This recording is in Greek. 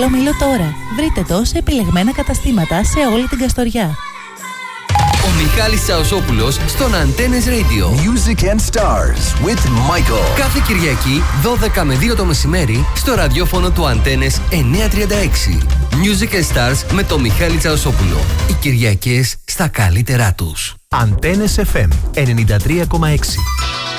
Καλομήλο τώρα. Βρείτε το σε επιλεγμένα καταστήματα σε όλη την Καστοριά. Ο Μιχάλης Τσαουσόπουλος στον Antennes Radio. Music and Stars with Michael. Κάθε Κυριακή 12 με 2 το μεσημέρι στο ραδιόφωνο του Antennes 936. Music and Stars με τον Μιχάλη Τσαουσόπουλο. Οι Κυριακές στα καλύτερά τους. Antennes FM 93,6.